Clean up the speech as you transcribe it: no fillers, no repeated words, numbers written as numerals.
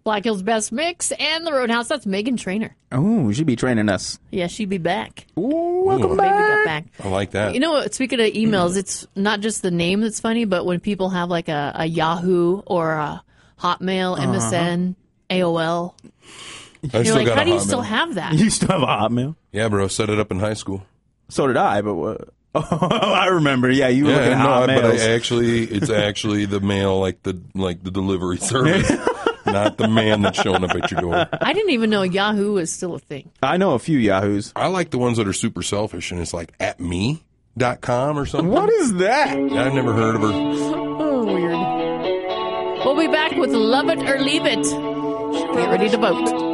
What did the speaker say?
Black Hills Best Mix, and the Roadhouse. That's Megan Trainor. Oh, she'd be training us. Yeah, she'd be back. Ooh, welcome Baby got back. back. I like that. You know what? Speaking of emails, it's not just the name that's funny, but when people have like a Yahoo or a Hotmail, MSN, AOL, I you're still like, got how a do you Hotmail. still have that? You still have a Hotmail? Yeah, bro. Set it up in high school. So did I, but what? Oh, I remember. Yeah, you were looking at no, but Hotmails. it's actually the mail, like the delivery service, not the man that's showing up at your door. I didn't even know Yahoo was still a thing. I know a few Yahoos. I like the ones that are super selfish, and it's like @me.com or something. What is that? I've never heard of her. Oh, weird. We'll be back with Love It or Leave It. Get ready to vote.